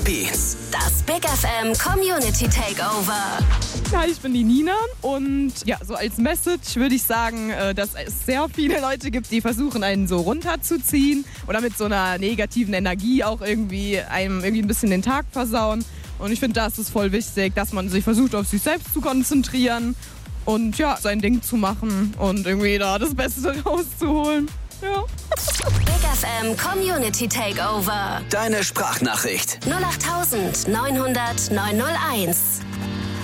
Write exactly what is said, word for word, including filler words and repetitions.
Beats. Das Big F M Community Takeover. Ja, ich bin die Nina und ja, so als Message würde ich sagen, dass es sehr viele Leute gibt, die versuchen, einen so runterzuziehen oder mit so einer negativen Energie auch irgendwie einem irgendwie ein bisschen den Tag versauen. Und ich finde, da ist es voll wichtig, dass man sich versucht, auf sich selbst zu konzentrieren und ja, sein Ding zu machen und irgendwie da das Beste rauszuholen. Ja. Big F M Community Takeover. Deine Sprachnachricht. null acht neunhundert neunhundert neunhunderteins.